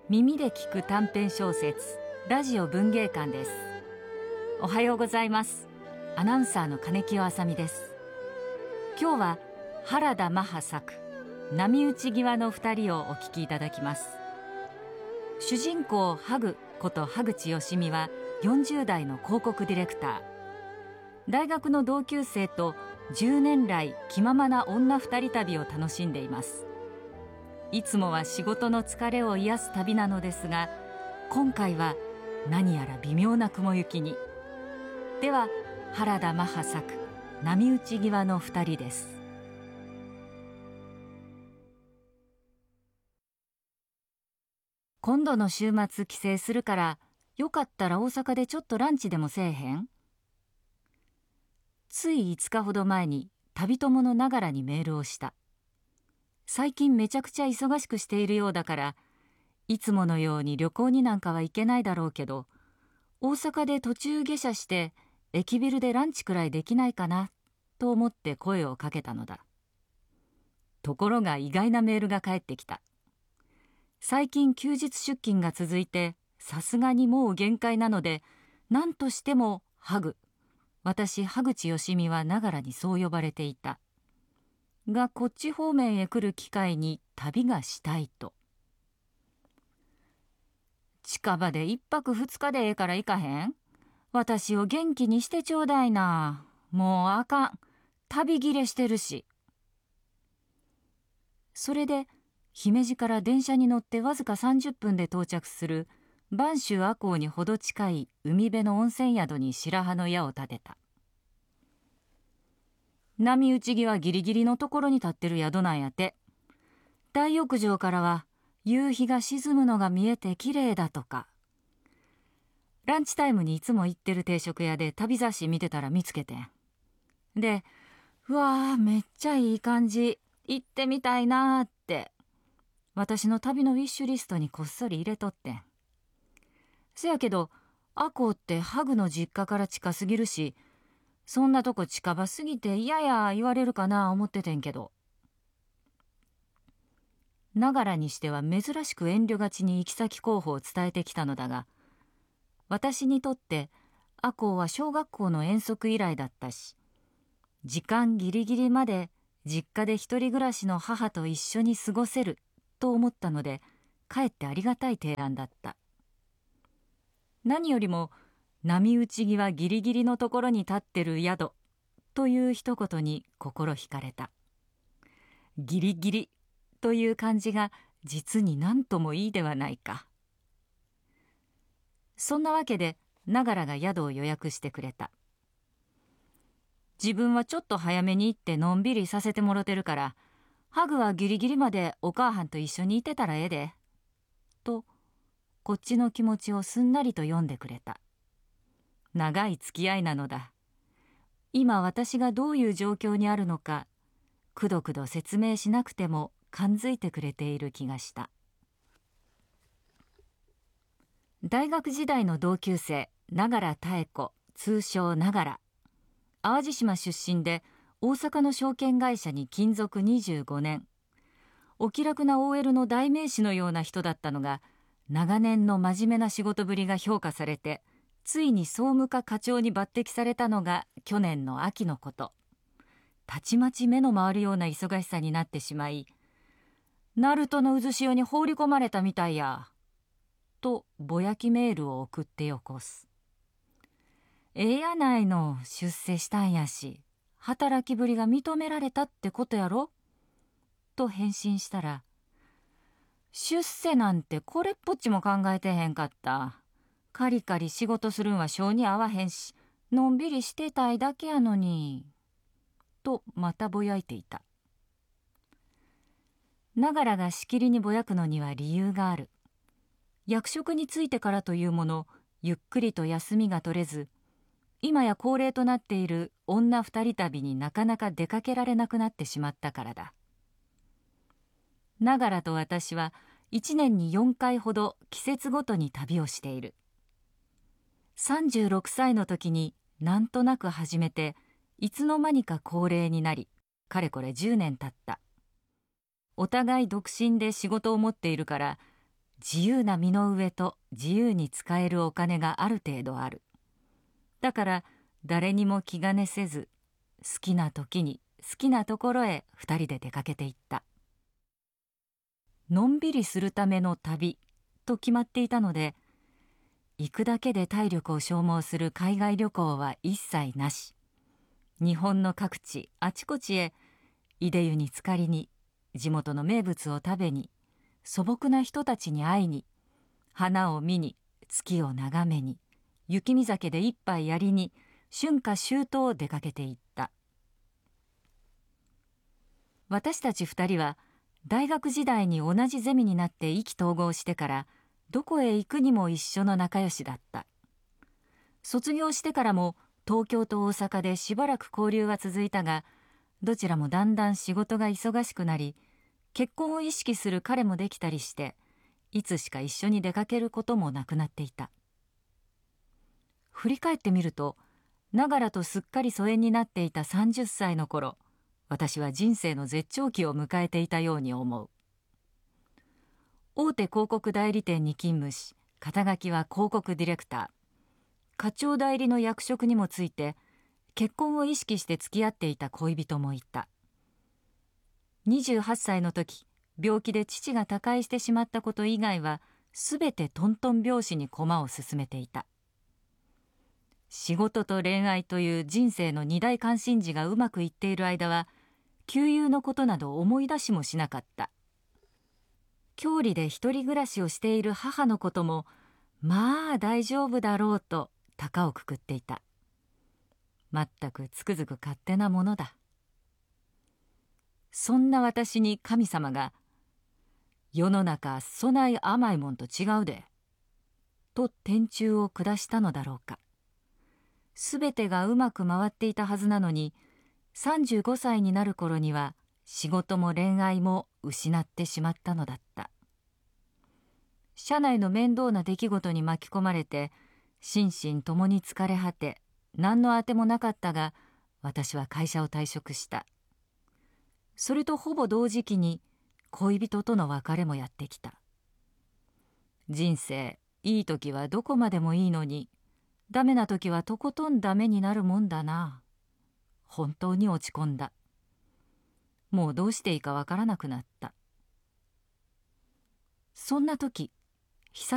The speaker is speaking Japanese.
耳で聞く短編小説ラジオ文芸館です。おはようございます。アナウンサーの金清あさみです。今日は原田マハ作波打ち際の二人をお聞きいただきます。主人公ハグこと羽口よしみは40代の広告ディレクター。大学の同級生と10年来気ままな女二人旅を楽しんでいます。いつもは仕事の疲れを癒す旅なのですが、今回は何やら微妙な雲行きに。では原田マハ作波打ち際の二人です。今度の週末帰省するから、よかったら大阪でちょっとランチでもせえへん？つい5日ほど前に旅友のながらにメールをした。最近めちゃくちゃ忙しくしているようだから、いつものように旅行になんかは行けないだろうけど、大阪で途中下車して駅ビルでランチくらいできないかなと思って声をかけたのだ。ところが意外なメールが返ってきた。最近休日出勤が続いて、さすがにもう限界なので、何としても私羽口よしみはながらにそう呼ばれていた。がこっち方面へ来る機会に旅がしたいと。近場で1泊2日でええから行かへん？私を元気にしてちょうだいな。もうあかん。旅切れしてるし。それで姫路から電車に乗ってわずか30分で到着する播州赤穂にほど近い海辺の温泉宿に白羽の矢を立てた。波打ち際ギリギリのところに立ってる宿なんやて。大浴場からは夕日が沈むのが見えて綺麗だとか。ランチタイムにいつも行ってる定食屋で旅雑誌見てたら見つけてん。で、うわーめっちゃいい感じ。行ってみたいなーって。私の旅のウィッシュリストにこっそり入れとってん。せやけど、赤穂ってハグの実家から近すぎるし、そんなとこ近場すぎて嫌や言われるかな思っててんけど。ながらにしては珍しく遠慮がちに行き先候補を伝えてきたのだが、私にとって赤穂は小学校の遠足以来だったし、時間ギリギリまで実家で一人暮らしの母と一緒に過ごせると思ったので、かえってありがたい提案だった。何よりも波打ち際ギリギリのところに立ってる宿という一言に心惹かれた。ギリギリという漢字が実に何ともいいではないか。そんなわけでながらが宿を予約してくれた。自分はちょっと早めに行ってのんびりさせてもろてるから、ハグはギリギリまでお母はんと一緒にいてたらええで。と、こっちの気持ちをすんなりと読んでくれた。長い付き合いなのだ。今私がどういう状況にあるのか、くどくど説明しなくても感づいてくれている気がした。大学時代の同級生、長良妙子、通称長良。淡路島出身で大阪の証券会社に勤続25年。お気楽な OL の代名詞のような人だったのが、長年の真面目な仕事ぶりが評価されて、ついに総務課課長に抜擢されたのが去年の秋のこと。たちまち目の回るような忙しさになってしまい、ナルトの渦潮に放り込まれたみたいや、とぼやきメールを送ってよこす。ええやないの、出世したんやし、働きぶりが認められたってことやろと返信したら、出世なんてこれっぽっちも考えてへんかった。カリカリ仕事するんは性に合わへんし、のんびりしてたいだけやのに。とまたぼやいていた。ながらがしきりにぼやくのには理由がある。役職に就いてからというもの、ゆっくりと休みが取れず、今や恒例となっている女二人旅になかなか出かけられなくなってしまったからだ。ながらと私は1年に4回ほど季節ごとに旅をしている。36歳の時になんとなく始めて、いつの間にか恒例になり、かれこれ10年経った。お互い独身で仕事を持っているから、 自由な身の上と自由に使えるお金がある程度ある。だから誰にも気兼ねせず、好きな時に好きなところへ二人で出かけていった。のんびりするための旅と決まっていたので、行くだけで体力を消耗する海外旅行は一切なし。日本の各地あちこちへいで湯に浸かりに、地元の名物を食べに、素朴な人たちに会いに、花を見に、月を眺めに、雪見酒で一杯やりに、春夏秋冬出かけていった。私たち二人は大学時代に同じゼミになって意気投合してから、どこへ行くにも一緒の仲良しだった。卒業してからも東京と大阪でしばらく交流は続いたが、どちらもだんだん仕事が忙しくなり、結婚を意識する彼もできたりして、いつしか一緒に出かけることもなくなっていた。振り返ってみると、長良とすっかり疎遠になっていた30歳の頃、私は人生の絶頂期を迎えていたように思う。大手広告代理店に勤務し、肩書きは広告ディレクター。課長代理の役職にもついて、結婚を意識して付き合っていた恋人もいた。28歳の時、病気で父が他界してしまったこと以外は、すべてトントン拍子に駒を進めていた。仕事と恋愛という人生の二大関心事がうまくいっている間は、旧友のことなど思い出しもしなかった。郷里で一人暮らしをしている母のことも、まあ大丈夫だろうと高をくくっていた。まったくつくづく勝手なものだ。そんな私に神様が、世の中そない甘いもんと違うで、と天誅を下したのだろうか。すべてがうまく回っていたはずなのに、35歳になる頃には仕事も恋愛も失ってしまったのだった。社内の面倒な出来事に巻き込まれて、心身ともに疲れ果て、何のあてもなかったが、私は会社を退職した。それとほぼ同時期に恋人との別れもやってきた。人生、いい時はどこまでもいいのに、ダメな時はとことんダメになるもんだな。本当に落ち込んだ。もうどうしていいかわからなくなった。そんな時、